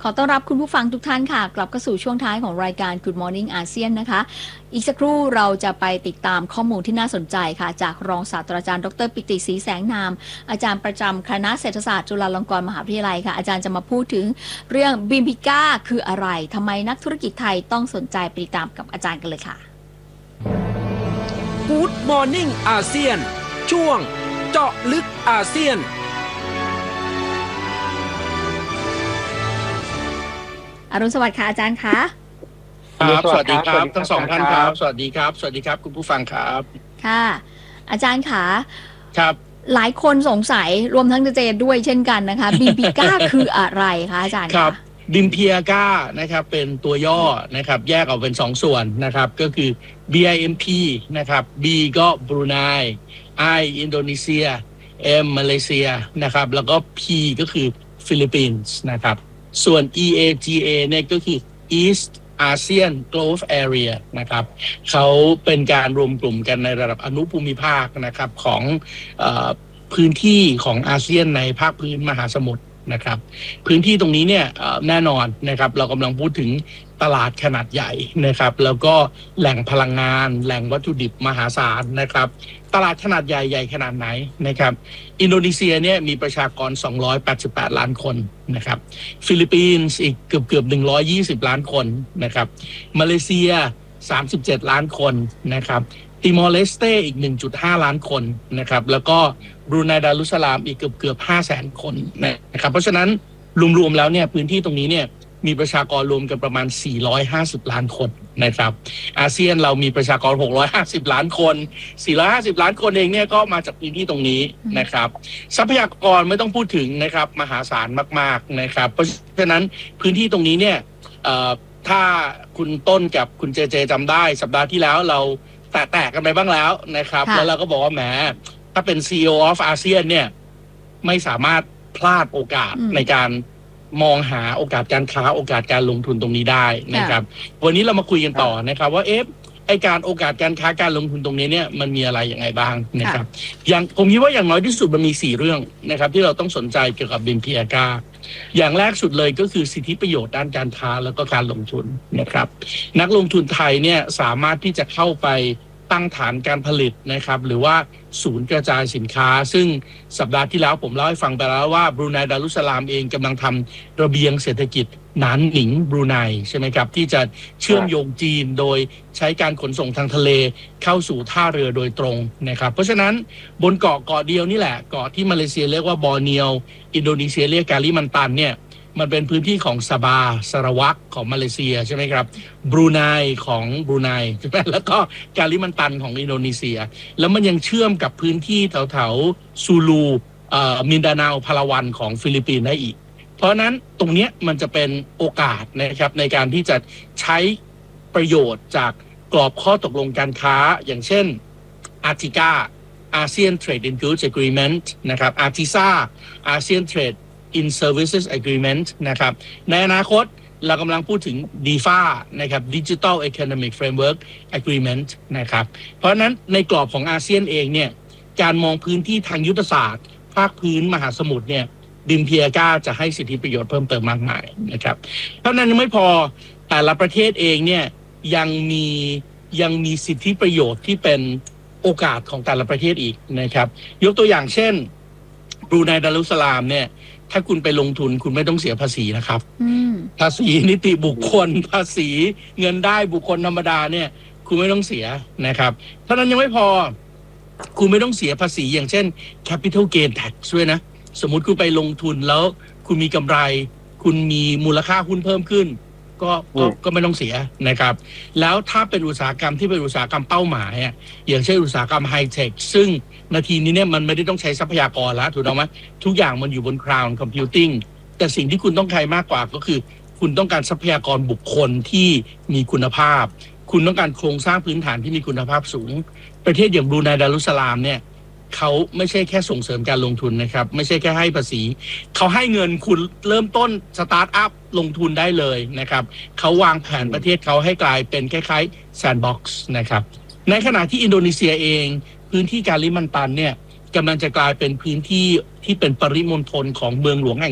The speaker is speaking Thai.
ขอต้อนรับคุณผู้ฟังทุกท่านค่ะกลับเข้าสู่ช่วงท้ายของรายการ Good Morning อาเซียนนะคะอีกสักครู่เราจะไปติดตามข้อมูลที่น่าสนใจค่ะจากรองศาสตราจารย์ดรปิติศรีแสงนามอาจารย์ประจำคณะเศรษฐศาสตร์จุฬาลงกรณ์มหาวิทยาลัยค่ะอาจารย์จะมาพูดถึงเรื่องบิมพิก้าคืออะไรทำไมนักธุรกิจไทยต้องสนใจไปติดตามกับอาจารย์กันเลยค่ะ Good Morning อาเซียนช่วงเจาะลึกอาเซียนอรุณสวัสดิ์ค่ะอาจารย์คะครับสวัสดีครับทั้งสองท่านครับสวัสดีครับสวัสดีครับคุณผู้ฟังครับค่ะอาจารย์คะครับหลายคนสงสัยรวมทั้งเจด้วยเช่นกันนะคะบิมพิก้าคืออะไรคะอาจารย์ครับบิมพิก้านะครับเป็นตัวย่อนะครับแยกออกเป็น2ส่วนนะครับก็คือ BIMP นะครับ B ก็บรูไน I อินโดนีเซีย M มาเลเซียนะครับแล้วก็ P ก็คือฟิลิปปินส์นะครับส่วน EAGA เนี่ยก็คือ East ASEAN Growth Area นะครับเขาเป็นการรวมกลุ่มกันในระดับอนุภูมิภาคนะครับของพื้นที่ของอาเซียนในภาคพื้นมหาสมุทรนะครับพื้นที่ตรงนี้เนี่ยแน่นอนนะครับเรากำลังพูดถึงตลาดขนาดใหญ่นะครับแล้วก็แหล่งพลังงานแหล่งวัตถุดิบมหาศาลนะครับตลาดขนาดใหญ่ขนาดไหนนะครับอินโดนีเซียเนี่ยมีประชากร288ล้านคนนะครับฟิลิปปินส์อีกเกือบ120ล้านคนนะครับมาเลเซีย37ล้านคนนะครับติมอร์เลสเตอีก 1.5 ล้านคนนะครับแล้วก็บรูไนดารุสสลามอีกเกือบ 500,000 คนนะครับเพราะฉะนั้นรวมๆแล้วเนี่ยพื้นที่ตรงนี้เนี่ยมีประชากรรวมกันประมาณ450ล้านคนนะครับอาเซียนเรามีประชากร650ล้านคน450ล้านคนเองเนี่ยก็มาจากพื้นที่ตรงนี้นะครับทรัพยากรไม่ต้องพูดถึงนะครับมหาศาลมากๆนะครับเพราะฉะนั้นพื้นที่ตรงนี้เนี่ยถ้าคุณต้นกับคุณเจจำได้สัปดาห์ที่แล้วเราแตะกันไปบ้างแล้วนะครับแล้วเราก็บอกว่าแหมถ้าเป็น CEO of ASEAN เนี่ยไม่สามารถพลาดโอกาสในการมองหาโอกาสการค้าโอกาสการลงทุนตรงนี้ได้นะครับวันนี้เรามาคุยกันต่อนะครับว่าไอการโอกาสการค้าการลงทุนตรงนี้เนี่ยมันมีอะไรยังไงบ้างนะครับอย่างผมคิดว่าอย่างน้อยที่สุดมันมี4เรื่องนะครับที่เราต้องสนใจเกี่ยวกับบิมพิก้าอย่างแรกสุดเลยก็คือสิทธิประโยชน์ด้านการค้าแล้วก็การลงทุนนะครับนักลงทุนไทยเนี่ยสามารถที่จะเข้าไปตั้งฐานการผลิตนะครับหรือว่าศูนย์กระจายสินค้าซึ่งสัปดาห์ที่แล้วผมเล่าให้ฟังไปแล้วว่าบรูไนดารุสสลามเองกำลังทำระเบียงเศรษฐกิจหนานหนิงบรูไนใช่ไหมครับที่จะเชื่อมโยงจีนโดยใช้การขนส่งทางทะเลเข้าสู่ท่าเรือโดยตรงนะครับเพราะฉะนั้นบนเกาะเดียวนี่แหละเกาะที่มาเลเซียเรียกว่าบอร์เนียวอินโดนีเซียเรียกกาลิมันตันเนี่ยมันเป็นพื้นที่ของซาบาสารวักของมาเลเซียใช่ไหมครับบรูไนของบรูไนใช่ไหมแล้วก็กาลิมันตันของอินโดนีเซียแล้วมันยังเชื่อมกับพื้นที่แถวซูลูมินดานาโอพาลาวันของฟิลิปปินส์ได้อีกเพราะนั้นตรงนี้มันจะเป็นโอกาสนะครับในการที่จะใช้ประโยชน์จากกรอบข้อตกลงการค้าอย่างเช่นอาร์ติกาอาเซียนเทรดอินกู๊ดส์ Agreement นะครับอาร์ติซาอาเซียนเทรดin services agreement นะครับในอนาคตเรากำลังพูดถึง DEFA นะครับ Digital Economic Framework Agreement นะครับเพราะฉะนั้นในกรอบของอาเซียนเองเนี่ยการมองพื้นที่ทางยุทธศาสตร์ภาคพื้นมหาสมุทรเนี่ยบิมพิก้าจะให้สิทธิประโยชน์เพิ่มเติมมากมายนะครับเท่านั้นยังไม่พอแต่ละประเทศเองเนี่ยยังมีสิทธิประโยชน์ที่เป็นโอกาสของแต่ละประเทศอีกนะครับยกตัวอย่างเช่นบรูไนดารุสสลามเนี่ยถ้าคุณไปลงทุนคุณไม่ต้องเสียภาษีนะครับภาษีนิติบุคคลภาษีเงินได้บุคคลธรรมดาเนี่ยคุณไม่ต้องเสียนะครับเท่านั้นยังไม่พอคุณไม่ต้องเสียภาษีอย่างเช่น capital gain tax ด้วยนะสมมุติคุณไปลงทุนแล้วคุณมีกำไรคุณมีมูลค่าหุ้นเพิ่มขึ้นก็ไม่ต้องเสียนะครับแล้วถ้าเป็นอุตสาหกรรมที่เป็นอุตสาหกรรมเป้าหมายอย่างเช่นอุตสาหกรรมไฮเทคซึ่งนาทีนี้เนี่ยมันไม่ได้ต้องใช้ทรัพยากรแล้วถูกต้องไหมทุกอย่างมันอยู่บน cloud computing แต่สิ่งที่คุณต้องการมากกว่าก็คือคุณต้องการทรัพยากรบุคคลที่มีคุณภาพคุณต้องการโครงสร้างพื้นฐานที่มีคุณภาพสูงประเทศอย่างบรูไนดารุสสลามเนี่ยเขาไม่ใช่แค่ส่งเสริมการลงทุนนะครับไม่ใช่แค่ให้ภาษีเขาให้เงินคุณเริ่มต้นสตาร์ทอัพลงทุนได้เลยนะครับเขาวางแผนประเทศเขาให้กลายเป็นคล้ายๆแซนด์บ็อกซ์นะครับในขณะที่อินโดนีเซียเองพื้นที่กาลิมันตันเนี่ยกำลังจะกลายเป็นพื้นที่ที่เป็นปริมณฑลของเมืองหลวงแห่ง